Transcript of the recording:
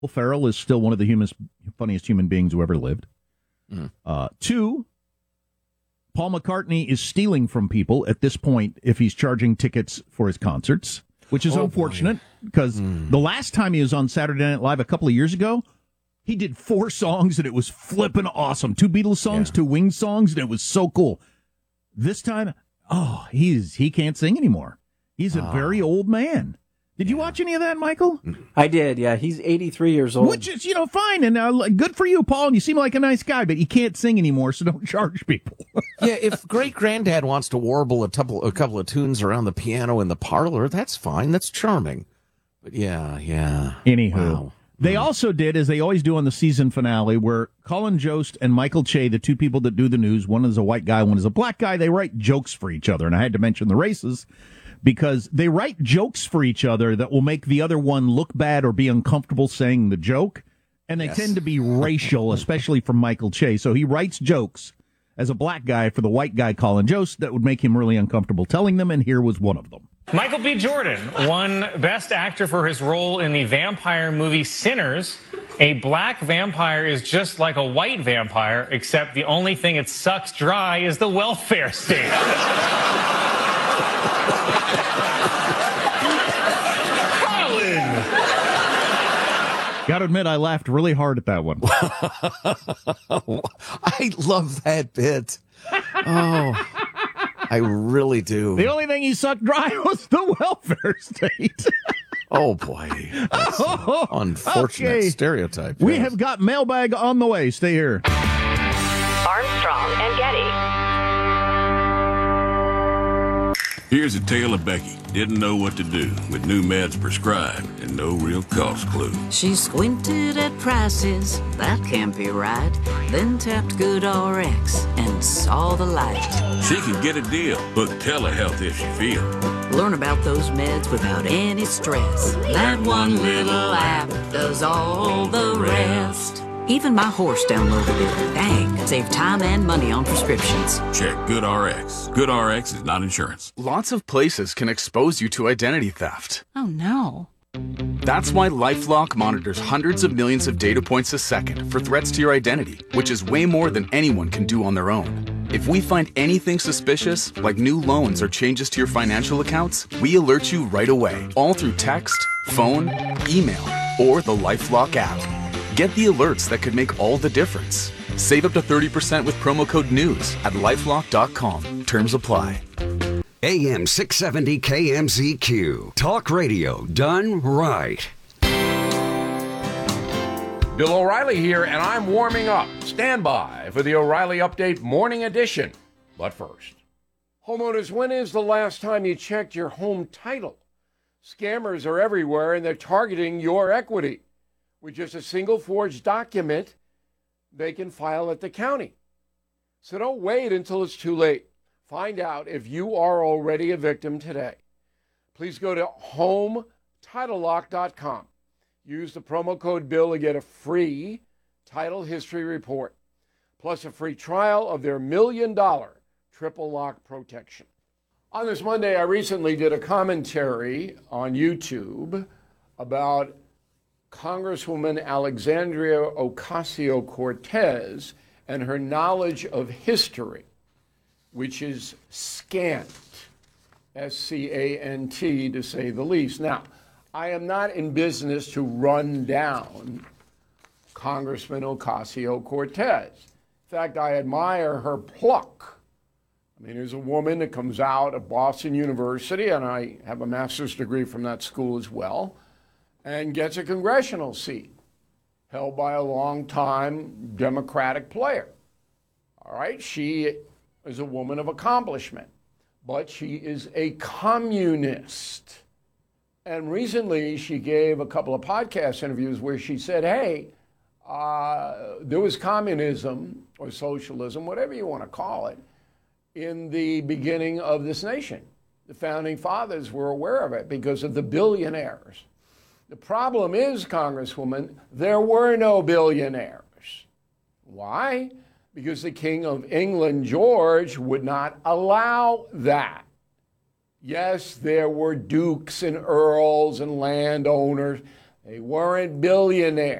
Will Ferrell is still one of the funniest human beings who ever lived. Two, Paul McCartney is stealing from people at this point if he's charging tickets for his concerts, which is unfortunate because the last time he was on Saturday Night Live a couple of years ago, he did 4 songs and it was flippin' awesome. 2 Beatles songs, 2 Wings songs, and it was so cool. This time, he can't sing anymore. He's a very old man. Did you watch any of that, Michael? I did, yeah. He's 83 years old. Which is, fine, and good for you, Paul, and you seem like a nice guy, but he can't sing anymore, so don't charge people. Yeah, if great-granddad wants to warble a couple of tunes around the piano in the parlor, that's fine. That's charming. But yeah. Anywho. Wow. They also did, as they always do on the season finale, where Colin Jost and Michael Che, the two people that do the news, one is a white guy, one is a black guy, they write jokes for each other. And I had to mention the races because they write jokes for each other that will make the other one look bad or be uncomfortable saying the joke. And they tend to be racial, especially from Michael Che. So he writes jokes as a black guy for the white guy, Colin Jost, that would make him really uncomfortable telling them, and here was one of them. Michael B. Jordan won Best Actor for his role in the vampire movie Sinners. A black vampire is just like a white vampire, except the only thing it sucks dry is the welfare state. Colin! Gotta admit, I laughed really hard at that one. I love that bit. Oh, I really do. The only thing he sucked dry was the welfare state. Oh, boy. That's an unfortunate stereotype. We have got mailbag on the way. Stay here. Armstrong and Getty. Here's a tale of Becky. Didn't know what to do with new meds prescribed and no real cost clue. She squinted at prices, that can't be right. Then tapped GoodRx and saw the light. She can get a deal. Book telehealth if she feels. Learn about those meds without any stress. That one little app does all the rest. Even my horse downloaded it. Dang, save time and money on prescriptions. Check GoodRx. GoodRx is not insurance. Lots of places can expose you to identity theft. Oh, no. That's why LifeLock monitors hundreds of millions of data points a second for threats to your identity, which is way more than anyone can do on their own. If we find anything suspicious, like new loans or changes to your financial accounts, we alert you right away, all through text, phone, email, or the LifeLock app. Get the alerts that could make all the difference. Save up to 30% with promo code NEWS at lifelock.com. Terms apply. AM 670 KMZQ. Talk radio done right. Bill O'Reilly here, and I'm warming up. Stand by for the O'Reilly Update Morning Edition. But first, homeowners, when is the last time you checked your home title? Scammers are everywhere, and they're targeting your equity. With just a single forged document, they can file at the county. So don't wait until it's too late. Find out if you are already a victim today. Please go to HomeTitleLock.com. Use the promo code BILL to get a free title history report, plus a free trial of their $1 million triple lock protection. On this Monday, I recently did a commentary on YouTube about Congresswoman Alexandria Ocasio-Cortez and her knowledge of history, which is scant, S-C-A-N-T, to say the least. Now, I am not in business to run down Congressman Ocasio-Cortez. In fact, I admire her pluck. I mean, there's a woman that comes out of Boston University, and I have a master's degree from that school as well, and gets a congressional seat held by a longtime Democratic player. All right, she is a woman of accomplishment, but she is a communist. And recently she gave a couple of podcast interviews where she said, hey, there was communism or socialism, whatever you want to call it, in the beginning of this nation. The founding fathers were aware of it because of the billionaires. The problem is, Congresswoman, there were no billionaires. Why? Because the King of England, George, would not allow that. Yes, there were dukes and earls and landowners. They weren't billionaires.